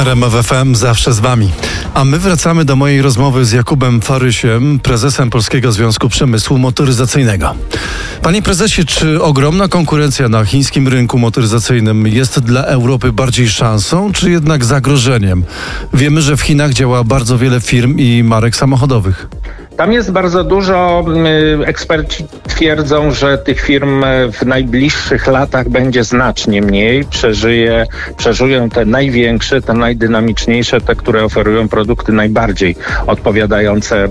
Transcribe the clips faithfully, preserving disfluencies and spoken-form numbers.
R M F F M zawsze z wami. A my wracamy do mojej rozmowy z Jakubem Farysiem, prezesem Polskiego Związku Przemysłu Motoryzacyjnego. Panie prezesie, czy ogromna konkurencja na chińskim rynku motoryzacyjnym jest dla Europy bardziej szansą, czy jednak zagrożeniem? Wiemy, że w Chinach działa bardzo wiele firm i marek samochodowych. Tam jest bardzo dużo, eksperci twierdzą, że tych firm w najbliższych latach będzie znacznie mniej. Przeżyje, przeżyją te największe, te najdynamiczniejsze, te, które oferują produkty najbardziej odpowiadające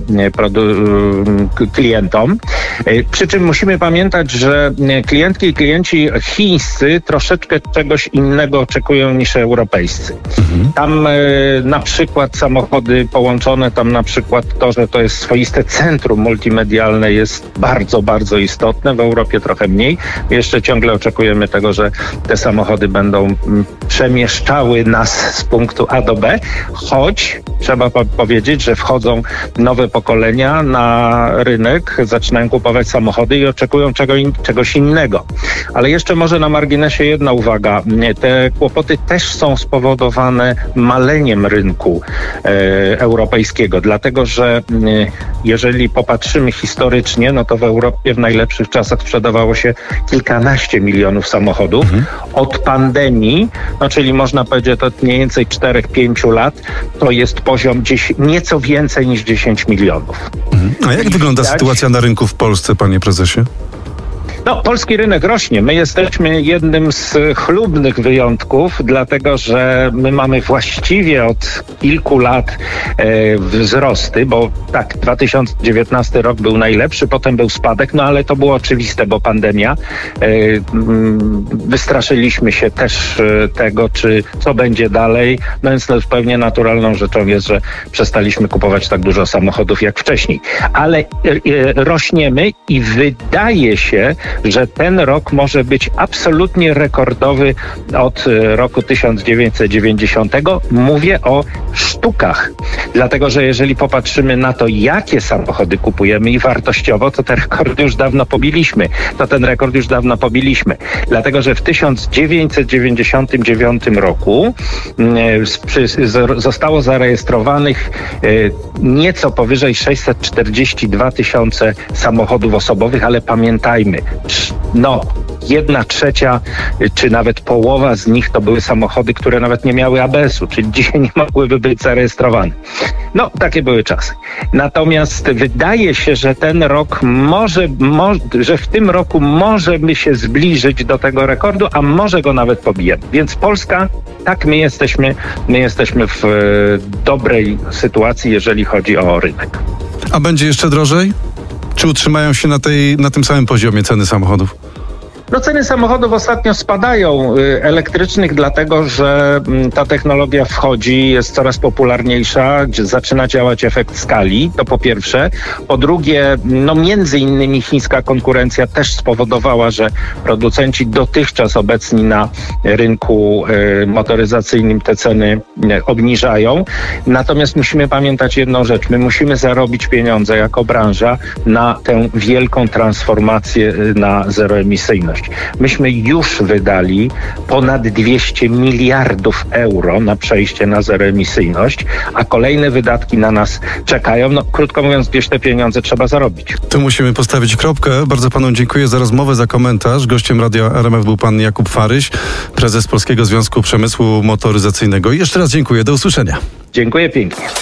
produ- klientom. Przy czym musimy pamiętać, że klientki i klienci chińscy troszeczkę czegoś innego oczekują niż europejscy. Mhm. Tam na przykład samochody połączone, tam na przykład to, że to jest swoiste centrum multimedialne jest bardzo, bardzo istotne. W Europie trochę mniej. Jeszcze ciągle oczekujemy tego, że te samochody będą przemieszczały nas z punktu A do B, choć trzeba po- powiedzieć, że wchodzą nowe pokolenia na rynek, zaczynają kupować samochody i oczekują czego in- czegoś innego. Ale jeszcze może na marginesie jedna uwaga. Te kłopoty też są spowodowane maleniem rynku e, europejskiego, dlatego że e, jeżeli popatrzymy historycznie, no to w Europie w najlepszych czasach sprzedawało się kilkanaście milionów samochodów. Mhm. Od pandemii, no czyli można powiedzieć od mniej więcej czterech pięciu lat, to jest poziom gdzieś nieco więcej niż dziesięć milionów. Mhm. A jak I wygląda widać... sytuacja na rynku w Polsce, panie prezesie? No, polski rynek rośnie. My jesteśmy jednym z chlubnych wyjątków, dlatego że my mamy właściwie od kilku lat e, wzrosty, bo tak, dwa tysiące dziewiętnasty rok był najlepszy, potem był spadek, no ale to było oczywiste, bo pandemia. E, m, wystraszyliśmy się też e, tego, czy co będzie dalej, no więc no, pewnie naturalną rzeczą jest, że przestaliśmy kupować tak dużo samochodów jak wcześniej. Ale e, e, rośniemy i wydaje się, że ten rok może być absolutnie rekordowy od roku tysiąc dziewięćset dziewięćdziesiątego. Mówię o sztukach, dlatego że jeżeli popatrzymy na to, jakie samochody kupujemy i wartościowo, to ten rekord już dawno pobiliśmy. To ten rekord już dawno pobiliśmy. Dlatego, że w tysiąc dziewięćset dziewięćdziesiątym dziewiątym roku zostało zarejestrowanych nieco powyżej sześćset czterdzieści dwa tysiące samochodów osobowych, ale pamiętajmy, no, jedna trzecia, czy nawet połowa z nich to były samochody, które nawet nie miały A B S-u, czyli dzisiaj nie mogłyby być zarejestrowane. No, takie były czasy. Natomiast wydaje się, że ten rok może, może, że w tym roku możemy się zbliżyć do tego rekordu, a może go nawet pobijemy. Więc Polska, tak, my jesteśmy, my jesteśmy w e, dobrej sytuacji, jeżeli chodzi o rynek. A będzie jeszcze drożej? Czy utrzymają się na, tej, na tym samym poziomie ceny samochodów? No ceny samochodów ostatnio spadają elektrycznych, dlatego że ta technologia wchodzi, jest coraz popularniejsza, zaczyna działać efekt skali, to po pierwsze. Po drugie, no między innymi chińska konkurencja też spowodowała, że producenci dotychczas obecni na rynku motoryzacyjnym te ceny obniżają. Natomiast musimy pamiętać jedną rzecz, my musimy zarobić pieniądze jako branża na tę wielką transformację na zeroemisyjność. Myśmy już wydali ponad dwieście miliardów euro na przejście na zeroemisyjność, a kolejne wydatki na nas czekają. No, krótko mówiąc, gdzieś te pieniądze trzeba zarobić. Tu musimy postawić kropkę. Bardzo panu dziękuję za rozmowę, za komentarz. Gościem Radia R M F był pan Jakub Faryś, prezes Polskiego Związku Przemysłu Motoryzacyjnego. I jeszcze raz dziękuję. Do usłyszenia. Dziękuję pięknie.